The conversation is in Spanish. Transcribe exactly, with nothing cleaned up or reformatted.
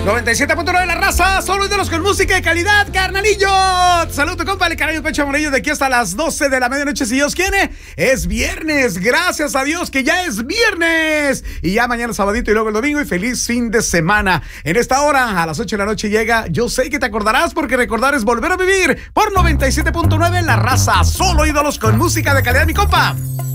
noventa y siete punto nueve La Raza, solo de los con música de calidad, carnalillo. Saludos, compa, el carajo Pecho Amarillo de aquí hasta las doce de la medianoche, si Dios quiere. Es viernes, gracias a Dios que ya es viernes. Y ya mañana sabadito y luego el domingo y feliz fin de semana. En esta hora, a las ocho de la noche llega Yo Sé Que Te Acordarás, porque recordar es volver a vivir por noventa y siete punto nueve La Raza, solo ídolos con música de calidad, mi compa.